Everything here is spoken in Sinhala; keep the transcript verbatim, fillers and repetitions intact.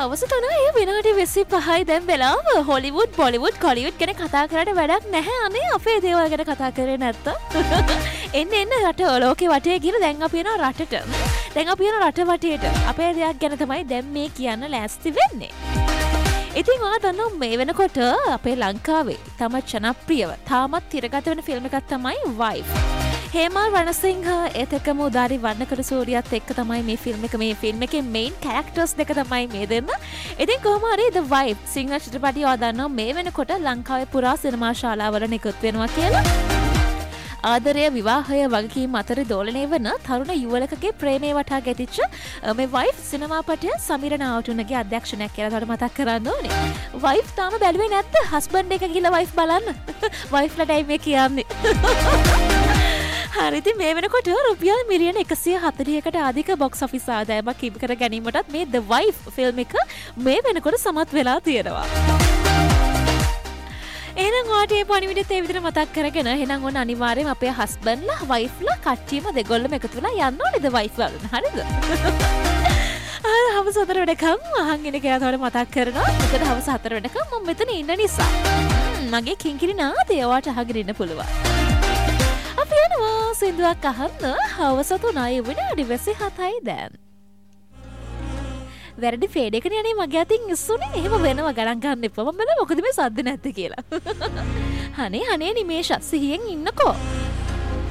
හවස තුනයි විනාඩි විසිපහයි දැන් වෙලාව. හොලිවුඩ් බොලිවුඩ් කොලිවුඩ් ගැන කතා කරන්න වැඩක් නැහැ අනේ අපේ දේවල් ගැන කතා කරේ නැත්තම්. එන්න එන්න රට ලෝකේ වටේ ගිහලා දැන් අපි යනවා රටට. දැන් අපි යනවා රට වටේට. අපේ දෙයක් ගැන තමයි දැන් මේ කියන්න ලෑස්ති වෙන්නේ. ඉතින් ඔයා දන්නවා මේ වෙනකොට අපේ ලංකාවේ තම ජනප්‍රියව තාමත් තිරගත වෙන ෆිල්ම් එකක් තමයි වයිෆ්. හේමල් රණසිංහ ඒත් එක්කම උදාරි වර්ණකර සූරියත් එක්ක තමයි මේ ෆිල්ම් එක මේ ෆිල්ම් එකේ මේන් කැරක්ටර්ස් දෙක තමයි මේ දෙන්න. ඉතින් කොහොම හරි The Wife සිංහල චිත්‍රපටය ඔයා දන්නවා මේ වෙනකොට ලංකාවේ පුරා සිනමා ශාලාවල නිකුත් වෙනවා කියලා. ආදරය විවාහය වගකීම් අතර දෝලනය වන තරුණ යුවලකගේ ප්‍රේමය වටා ගැතිච්ච මේ වයිෆ් සිනමාපටය සමීර නාවටුනගේ අධ්‍යක්ෂණයක් කියලා තවට මතක් කරන්න ඕනේ. වයිෆ් තාම බැලුවේ නැත්ද? හස්බන්ඩ් එක ගිහලා වයිෆ් බලන්න. වයිෆ්ලාටයි මේ කියන්නේ. හරිති මේ වෙනකොට රුපියල් මිලියන එකසිය හතළිහකට අධික බොක්ස් ඔෆිස් ආදායමක් හිමි කර ගැනීමටත් මේ The Wife ෆිල්ම් එක මේ වෙනකොට සමත් වෙලා තියෙනවා. එහෙනම් ඔයාට මේ පණිවිඩෙත් ඒ විදිහට මතක් කරගෙන එහෙනම් ඔන්න අනිවාර්යයෙන්ම අපේ හස්බන්ඩ්ලා වයිෆ්ලා කට්ටියම දෙගොල්ලම එකතු වෙලා යන්න ඕනේ The Wife බලන්න. හරිද? ආ හවස හතර වෙනකම් අහන් ඉන්න කියලා තවද මතක් කරනවා. මොකද හවස හතර වෙනකම් මම මෙතන ඉන්න නිසා. මගේ කිංකිරි නාදේ ඔයාට අහගෙන ඉන්න පුළුවන්. අපි යනවා සින්දුවක් අහන්න. හවස තුනයි විනාඩි විසිහතයි දැන්. වැරදි ෆේඩ් එකනේ අනේ මගේ අතින් ඉස්සුනේ. එහෙම වෙනවා ගණන් ගන්න එපා. මම බල මොකද මේ සද්ද නැත්තේ කියලා. අනේ අනේ නිමේෂ සිහියෙන් ඉන්නකෝ.